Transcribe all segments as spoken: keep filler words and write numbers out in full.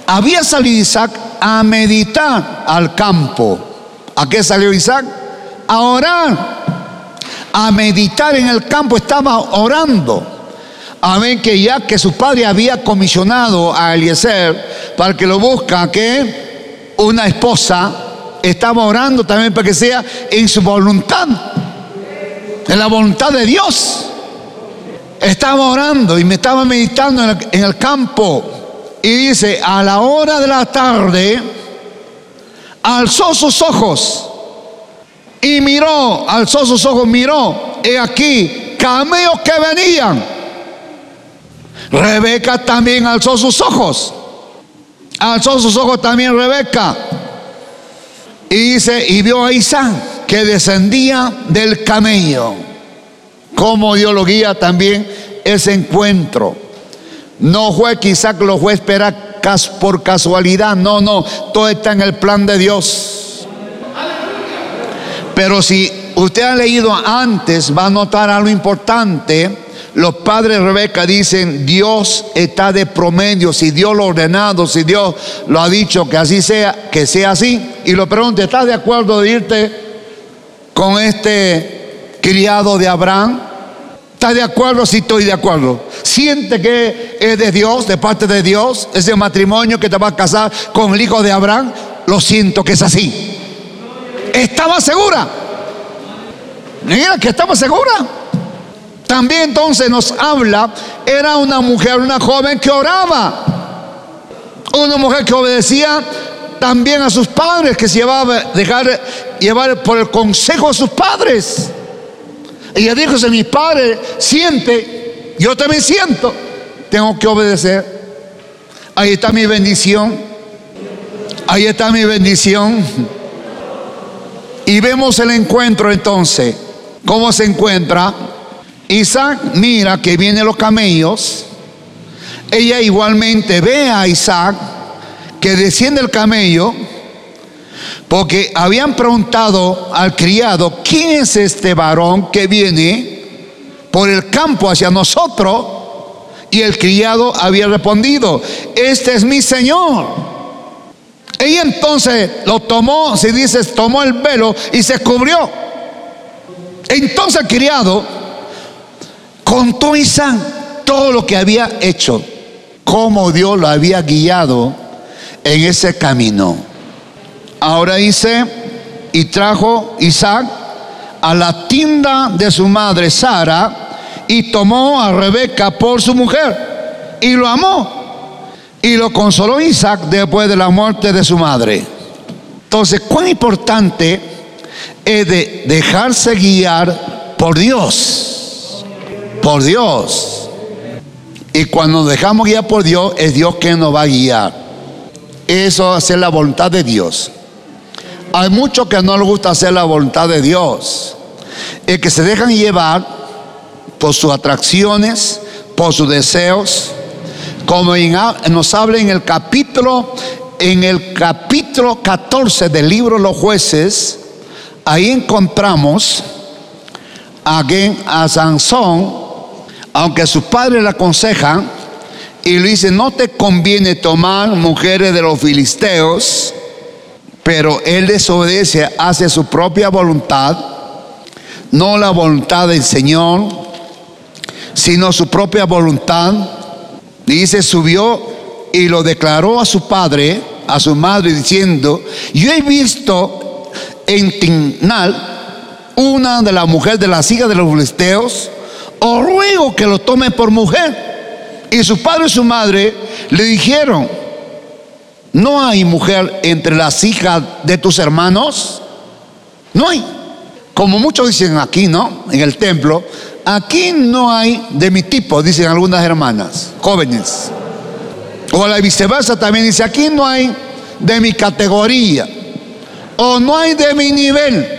había salido Isaac a meditar al campo. ¿A qué salió Isaac? A orar. A meditar en el campo, estaba orando. A ver que ya que su padre había comisionado a Eliezer para que lo busca, que una esposa, estaba orando también para que sea en su voluntad, en la voluntad de Dios. Estaba orando y me estaba meditando en el, en el campo. Y dice, a la hora de la tarde, alzó sus ojos y miró, alzó sus ojos, miró, he aquí, camellos que venían. Rebeca también alzó sus ojos, alzó sus ojos también Rebeca. Y dice, y vio a Isaac que descendía del camello. Como Dios lo guía también ese encuentro. No fue que Isaac lo fue a esperar por casualidad, no, no, todo está en el plan de Dios. Pero si usted ha leído antes, va a notar algo importante. Los padres de Rebeca dicen, Dios está de promedio. Si Dios lo ha ordenado, si Dios lo ha dicho que así sea, que sea así. Y lo pregunto, ¿estás de acuerdo de irte con este criado de Abraham? ¿Está de acuerdo? Sí, estoy de acuerdo. ¿Siente que es de Dios, de parte de Dios, ese matrimonio que te va a casar con el hijo de Abraham? Lo siento que es así. Estaba segura. Mira que estaba segura. También entonces nos habla, era una mujer, una joven que oraba. Una mujer que obedecía también a sus padres, que se llevaba, dejar llevar por el consejo de sus padres. Ella dijo, si mi padre siente, yo también siento, tengo que obedecer. Ahí está mi bendición. Ahí está mi bendición. Y vemos el encuentro entonces. ¿Cómo se encuentra? Isaac mira que vienen los camellos. Ella igualmente ve a Isaac que desciende el camello, porque habían preguntado al criado, ¿quién es este varón que viene por el campo hacia nosotros? Y el criado había respondido, este es mi señor. Ella entonces lo tomó, se dice, tomó el velo y se cubrió. Entonces el criado contó a Isaac todo lo que había hecho, cómo Dios lo había guiado en ese camino. Ahora dice, y trajo Isaac a la tienda de su madre Sara, y tomó a Rebeca por su mujer, y lo amó, y lo consoló Isaac después de la muerte de su madre. Entonces, cuán importante es de dejarse guiar por Dios, por Dios. Y cuando nos dejamos guiar por Dios, es Dios quien nos va a guiar. Eso es hacer la voluntad de Dios. Hay muchos que no les gusta hacer la voluntad de Dios, el que se dejan llevar por sus atracciones, por sus deseos, como nos habla en el capítulo en el capítulo catorce del libro de los Jueces. Ahí encontramos a, a Sansón, aunque sus padres le aconsejan y le dicen, no te conviene tomar mujeres de los filisteos, pero él desobedece, hace su propia voluntad, no la voluntad del Señor, sino su propia voluntad. Dice, subió y lo declaró a su padre, a su madre, diciendo, yo he visto en Timnat una de las mujeres de las hijas de los filisteos, os ruego que lo tome por mujer. Y su padre y su madre le dijeron, no hay mujer entre las hijas de tus hermanos. No hay. Como muchos dicen aquí, ¿no? En el templo, aquí no hay de mi tipo, dicen algunas hermanas jóvenes. O a la viceversa también dice, aquí no hay de mi categoría, o no hay de mi nivel,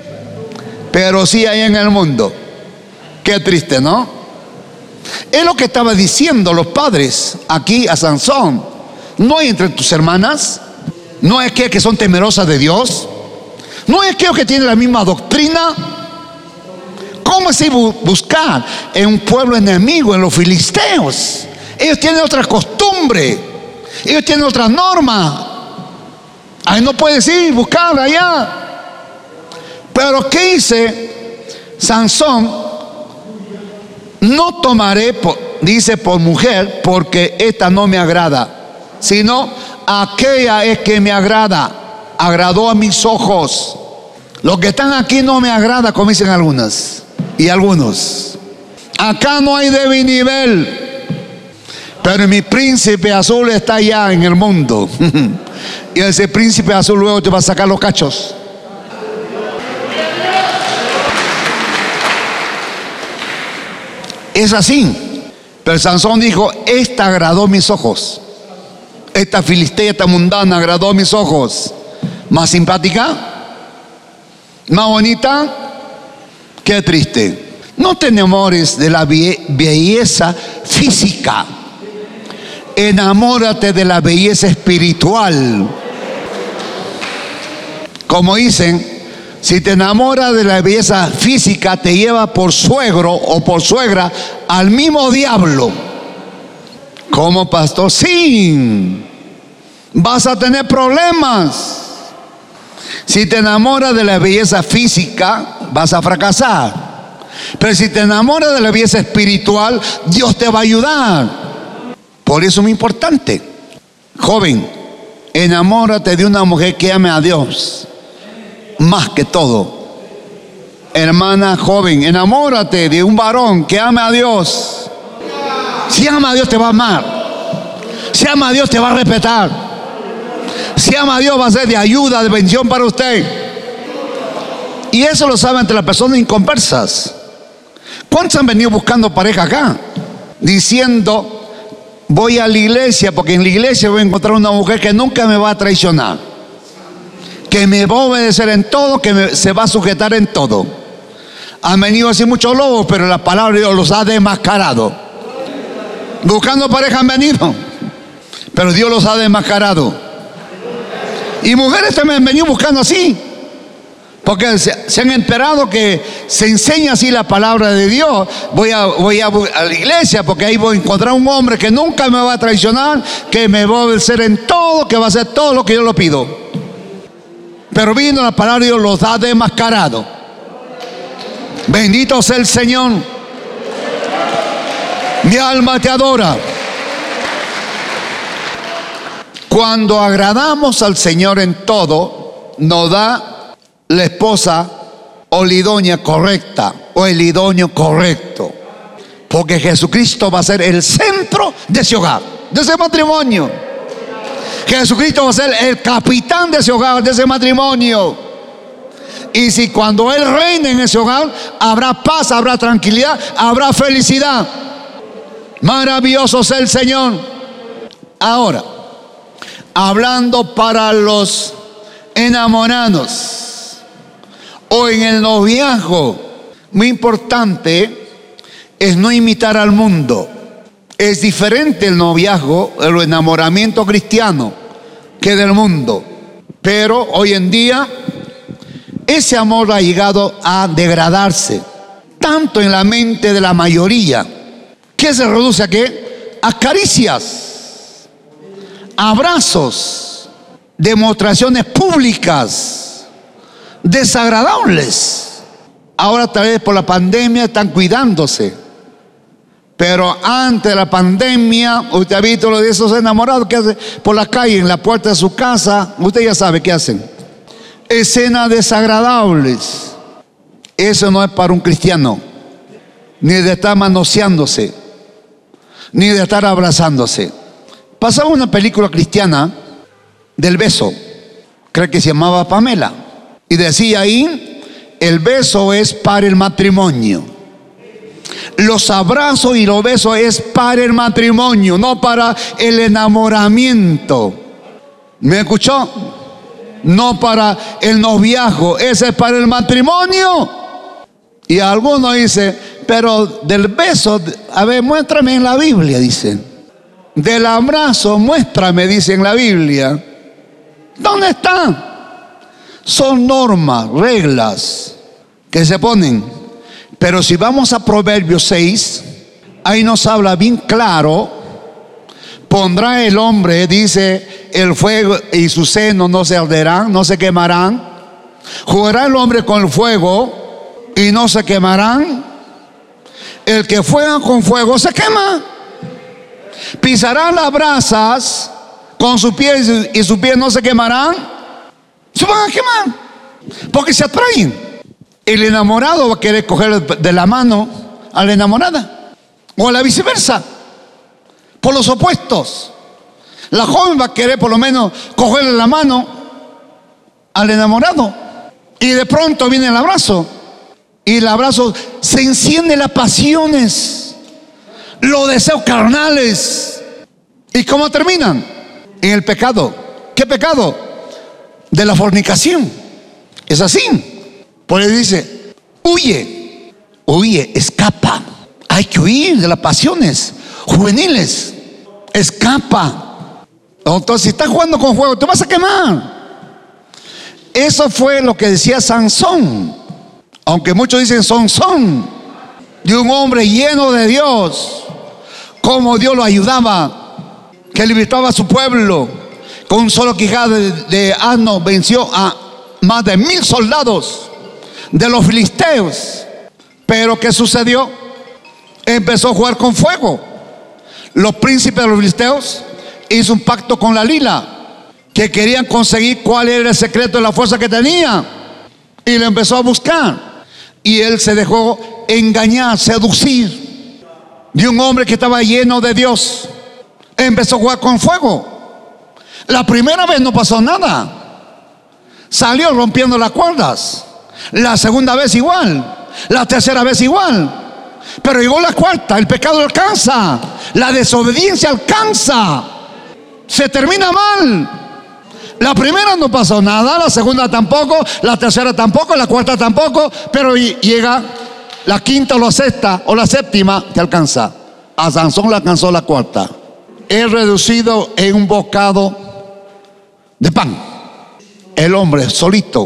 pero sí hay en el mundo. Qué triste, ¿no? Es lo que estaba diciendo los padres aquí a Sansón. No hay entre tus hermanas, no es que, que son temerosas de Dios, no es que, que tienen la misma doctrina. ¿Cómo así buscar en un pueblo enemigo, en los filisteos? Ellos tienen otra costumbre. Ellos tienen otras normas. Ahí no puedes ir, buscar allá. Pero ¿qué dice Sansón? No tomaré, por, dice, por mujer, porque esta no me agrada, sino aquella es que me agrada, agradó a mis ojos. Los que están aquí no me agrada, como dicen algunas y algunos. Acá no hay de mi nivel. Pero mi príncipe azul está allá en el mundo. Y ese príncipe azul luego te va a sacar los cachos. Es así. Pero Sansón dijo: esta agradó mis ojos. Esta filistea, esta mundana agradó mis ojos. Más simpática, más bonita. Qué triste. No te enamores de la belleza física. Enamórate de la belleza espiritual. Como dicen, si te enamoras de la belleza física, te lleva por suegro o por suegra al mismo diablo. ¿Cómo, pastor? Sí, vas a tener problemas. Si te enamoras de la belleza física, vas a fracasar. Pero si te enamoras de la belleza espiritual, Dios te va a ayudar. Por eso es muy importante. Joven, enamórate de una mujer que ame a Dios más que todo. Hermana joven, enamórate de un varón que ame a Dios. Si ama a Dios, te va a amar. Si ama a Dios, te va a respetar. Si ama a Dios, va a ser de ayuda, de bendición para usted. Y eso lo saben entre las personas inconversas. ¿Cuántos han venido buscando pareja acá? Diciendo: voy a la iglesia porque en la iglesia voy a encontrar una mujer que nunca me va a traicionar, que me va a obedecer en todo, que me, se va a sujetar en todo. Han venido así muchos lobos, pero la palabra de Dios los ha desmascarado. Buscando pareja han venido, pero Dios los ha desmascarado. Y mujeres también han venido buscando así, porque se, se han enterado que se enseña así la palabra de Dios. Voy a, voy a, a la iglesia porque ahí voy a encontrar un hombre que nunca me va a traicionar, que me va a obedecer en todo, que va a hacer todo lo que yo lo pido. Pero vino la palabra de Dios, los ha desmascarado. Bendito sea el Señor. Mi alma te adora. Cuando agradamos al Señor en todo, nos da la esposa o la idónea correcta o el idóneo correcto, porque Jesucristo va a ser el centro de ese hogar, de ese matrimonio. Jesucristo va a ser el capitán de ese hogar, de ese matrimonio. Y si cuando Él reine en ese hogar, habrá paz, habrá tranquilidad, habrá felicidad. Maravilloso sea el Señor. Ahora, hablando para los enamorados o en el noviazgo, muy importante es no imitar al mundo. Es diferente el noviazgo, el enamoramiento cristiano, que del mundo. Pero hoy en día ese amor ha llegado a degradarse tanto en la mente de la mayoría, que se reduce a qué? A caricias, abrazos, demostraciones públicas desagradables. Ahora tal vez por la pandemia están cuidándose, pero antes de la pandemia, usted ha visto lo de esos enamorados que hacen por la calle, en la puerta de su casa. Usted ya sabe qué hacen. Escenas desagradables. Eso no es para un cristiano, ni de estar manoseándose, ni de estar abrazándose. Pasaba una película cristiana del beso, creo que se llamaba Pamela, y decía ahí: el beso es para el matrimonio. Los abrazos y los besos es para el matrimonio, no para el enamoramiento. ¿Me escuchó? No para el noviazgo, ese es para el matrimonio. Y algunos dicen: pero del beso, a ver, muéstrame en la Biblia, dicen. Del abrazo, muéstrame, dice en la Biblia. ¿Dónde está? Son normas, reglas que se ponen. Pero si vamos a Proverbios seis, ahí nos habla bien claro Pondrá el hombre, dice, el fuego y su seno no se arderán, no se quemarán. Jugará el hombre con el fuego y no se quemarán. El que juega con fuego se quema. Pisará las brasas con sus pies y sus pies no se quemarán. Se van a quemar porque se atraen. El enamorado va a querer coger de la mano a la enamorada, o a la viceversa, por los opuestos. La joven va a querer por lo menos cogerle la mano al enamorado, y de pronto viene el abrazo, y el abrazo se enciende las pasiones, los deseos carnales. ¿Y cómo terminan? En el pecado. ¿Qué pecado? De la fornicación. Es así. Por eso dice, huye, huye, escapa. Hay que huir de las pasiones juveniles. Escapa. Entonces, si estás jugando con fuego, te vas a quemar. Eso fue lo que decía Sansón. Aunque muchos dicen Sansón, de un hombre lleno de Dios, cómo Dios lo ayudaba, que libertaba a su pueblo. Con un solo quijada de, de asno venció a más de mil soldados de los filisteos. Pero ¿qué sucedió? Empezó a jugar con fuego. Los príncipes de los filisteos hizo un pacto con la Lila, que querían conseguir cuál era el secreto de la fuerza que tenía, y lo empezó a buscar. Y él se dejó engañar, seducir de un hombre que estaba lleno de Dios. Empezó a jugar con fuego. La primera vez no pasó nada, salió rompiendo las cuerdas. La segunda vez igual, la tercera vez igual. Pero llegó la cuarta, el pecado alcanza, la desobediencia alcanza, se termina mal. La primera no pasó nada, la segunda tampoco, la tercera tampoco, la cuarta tampoco. Pero llega la quinta o la sexta o la séptima, te alcanza. A Sansón le alcanzó la cuarta. Es reducido en un bocado de pan. El hombre solito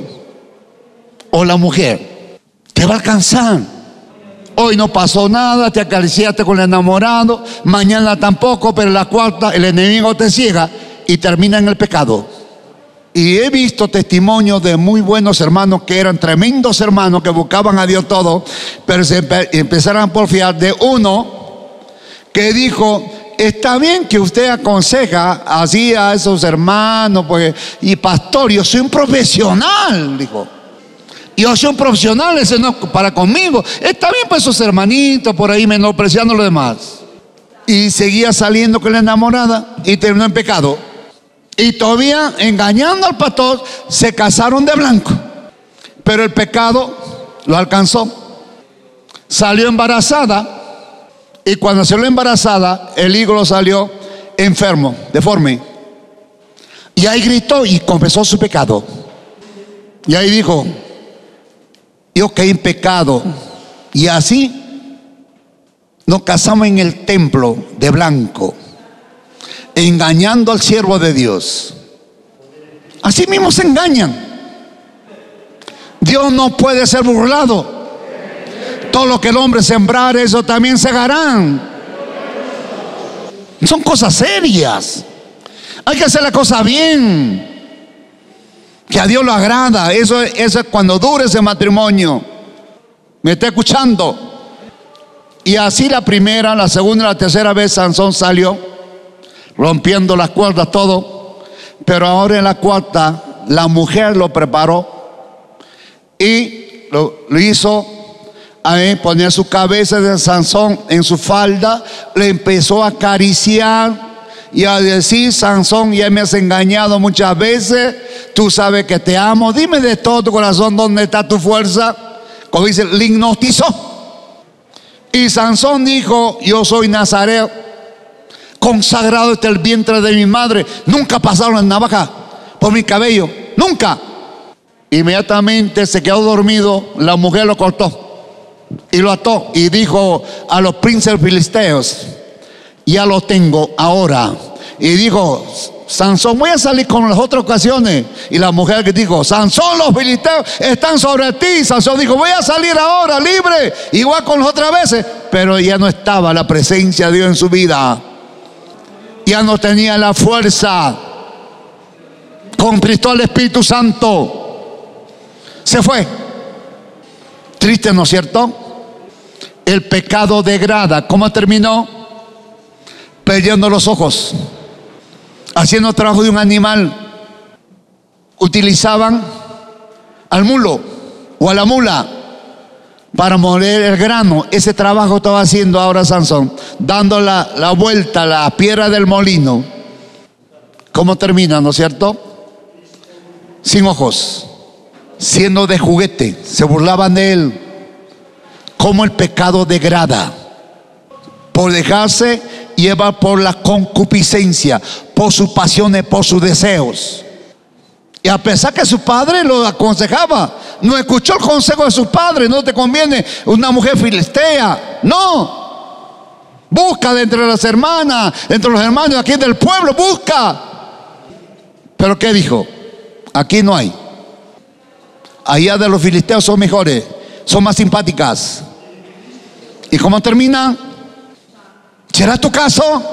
o la mujer te va a alcanzar. Hoy no pasó nada, te acariciaste con el enamorado, mañana tampoco, pero la cuarta el enemigo te ciega y termina en el pecado. Y he visto testimonios de muy buenos hermanos que eran tremendos hermanos, que buscaban a Dios todo, pero se empe- empezaron a porfiar de uno que dijo: está bien que usted aconseja así a esos hermanos, pues, y pastor, yo soy un profesional, dijo. Yo soy un profesional, ese no es para conmigo. Está bien para esos hermanitos por ahí menospreciando a los demás. Y seguía saliendo con la enamorada y terminó en pecado. Y todavía engañando al pastor, se casaron de blanco. Pero el pecado lo alcanzó. Salió embarazada. Y cuando salió embarazada, el hijo salió enfermo, deforme. Y ahí gritó y confesó su pecado. Y ahí dijo: yo caí en pecado. Y así nos casamos en el templo de blanco, engañando al siervo de Dios. Así mismo se engañan. Dios no puede ser burlado. Todo lo que el hombre sembrar, eso también segarán. Son cosas serias. Hay que hacer la cosa bien, que a Dios lo agrada. Eso, eso es cuando dure ese matrimonio. ¿Me está escuchando? Y así la primera, la segunda y la tercera vez Sansón salió rompiendo las cuerdas, todo. Pero ahora en la cuarta, la mujer lo preparó y lo, lo hizo. Ahí ponía su cabeza de Sansón en su falda, le empezó a acariciar y a decir: Sansón, ya me has engañado muchas veces, tú sabes que te amo, dime de todo tu corazón dónde está tu fuerza. Como dice, le hipnotizó. Y Sansón dijo: yo soy nazareo, consagrado desde el vientre de mi madre, nunca pasaron la navaja por mi cabello, nunca. Inmediatamente se quedó dormido, la mujer lo cortó y lo ató y dijo a los príncipes filisteos: ya lo tengo ahora. Y dijo Sansón: voy a salir con las otras ocasiones. Y la mujer que dijo: Sansón, los filisteos están sobre ti. Sansón dijo: voy a salir ahora libre, igual con las otras veces. Pero ya no estaba la presencia de Dios en su vida. ya no tenía la fuerza. Contristó al Espíritu Santo. Se fue. Triste, ¿no es cierto? El pecado degrada. ¿Cómo terminó? Perdiendo los ojos, haciendo trabajo de un animal. Utilizaban al mulo o a la mula para moler el grano. Ese trabajo estaba haciendo ahora Sansón, dando la, la vuelta a la piedra del molino. ¿Cómo termina, no es cierto? Sin ojos, siendo de juguete. Se burlaban de él. Cómo el pecado degrada, por dejarse llevar por la concupiscencia, por sus pasiones, por sus deseos. Y a pesar que su padre lo aconsejaba, no escuchó el consejo de su padre. No te conviene una mujer filistea. No. Busca de entre las hermanas, entre los hermanos aquí del pueblo, busca. Pero ¿qué dijo? Aquí no hay. Allá de los filisteos son mejores, son más simpáticas. ¿Y cómo termina? ¿Será tu caso?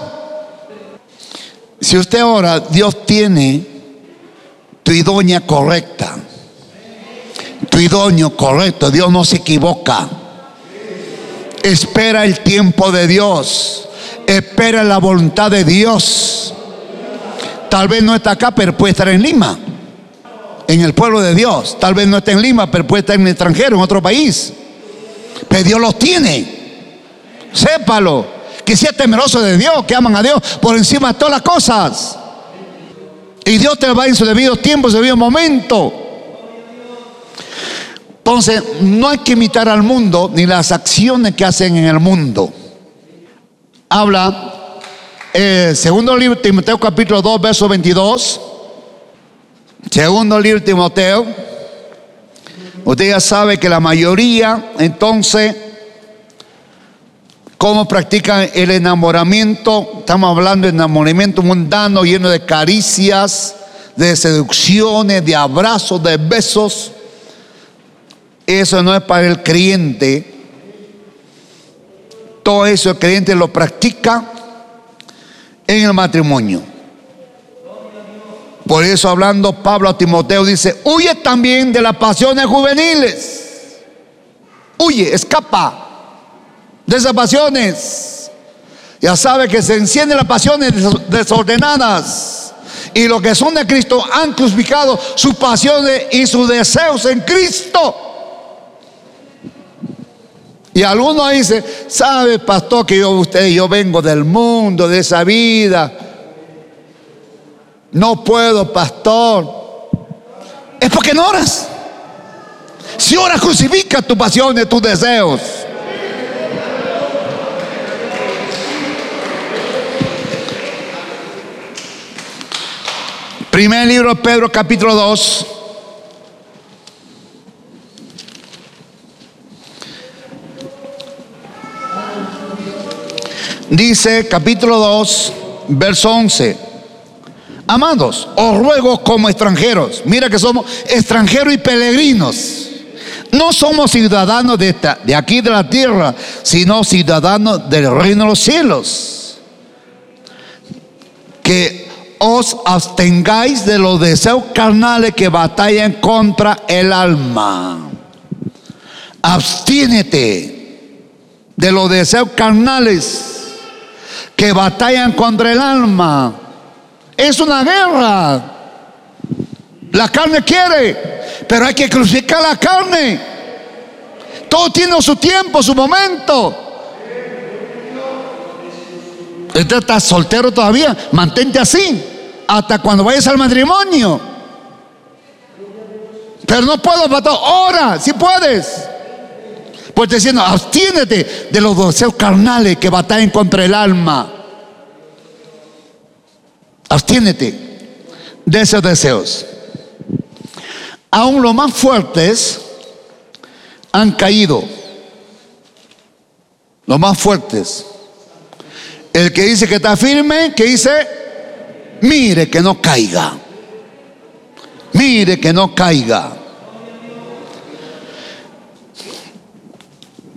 Si usted ora, Dios tiene tu idónea correcta, tu idóneo correcto. Dios no se equivoca. Espera el tiempo de Dios, espera la voluntad de Dios. Tal vez no está acá, pero puede estar en Lima, en el pueblo de Dios. Tal vez no esté en Lima, pero puede estar en el extranjero, en otro país. Pero Dios los tiene. Sépalo, que sea temeroso de Dios, que aman a Dios por encima de todas las cosas. Y Dios te va en su debido tiempo, en su debido momento. Entonces, no hay que imitar al mundo ni las acciones que hacen en el mundo. Habla, eh, segundo libro de Timoteo, capítulo dos, verso veintidós. Segundo libro de Timoteo. Usted ya sabe que la mayoría, entonces, ¿cómo practican el enamoramiento? Estamos hablando de enamoramiento mundano, lleno de caricias, de seducciones, de abrazos, de besos. Eso no es para el creyente. Todo eso el creyente lo practica en el matrimonio. Por eso, hablando Pablo a Timoteo, dice: huye también de las pasiones juveniles. Huye, escapa de esas pasiones. Ya sabe que se encienden las pasiones desordenadas, y los que son de Cristo han crucificado sus pasiones y sus deseos en Cristo. Y algunos dicen: sabe, pastor, que yo, usted, yo vengo del mundo, de esa vida, no puedo, pastor. Es porque no oras. Si oras, crucifica tus pasiones, tus deseos. Primer libro de Pedro, capítulo dos. Dice, capítulo dos, verso once: amados, os ruego como extranjeros. Mira que somos extranjeros y peregrinos. No somos ciudadanos de, esta, de aquí de la tierra, sino ciudadanos del reino de los cielos. Que os abstengáis de los deseos carnales que batallan contra el alma. Abstiénete de los deseos carnales que batallan contra el alma. Es una guerra. La carne quiere, pero hay que crucificar la carne. Todo tiene su tiempo, su momento. Usted está soltero todavía, mantente así hasta cuando vayas al matrimonio. Pero no puedo, pastor. Ora, si puedes. Pues te diciendo, abstiénete de los deseos carnales que batallan contra el alma. Abstiénete de esos deseos. Aún los más fuertes han caído. Los más fuertes. El que dice que está firme, que dice: mire que no caiga. Mire que no caiga.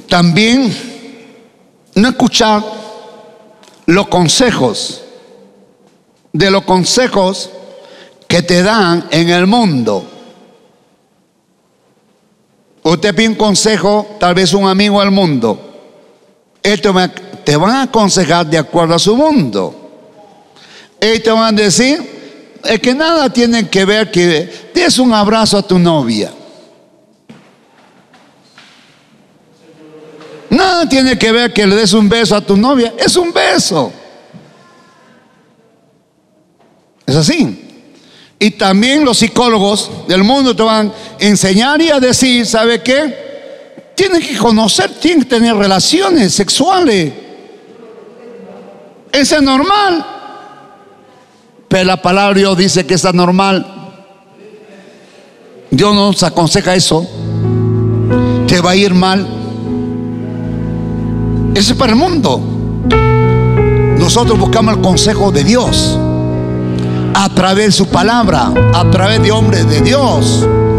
También no escuchar los consejos de los consejos que te dan en el mundo. Usted pide un consejo, tal vez un amigo del mundo. Esto te van a aconsejar de acuerdo a su mundo. Ellos te van a decir, es que nada tiene que ver que des un abrazo a tu novia. Nada tiene que ver que le des un beso a tu novia. Es un beso. Es así. Y también los psicólogos del mundo te van a enseñar y a decir, ¿sabe qué? Tienes que conocer, tienes que tener relaciones sexuales. Eso es normal. Pero la palabra de Dios dice que es anormal. Dios nos aconseja eso. Te va a ir mal. Eso es para el mundo. Nosotros buscamos el consejo de Dios a través de su palabra, a través de hombres de Dios.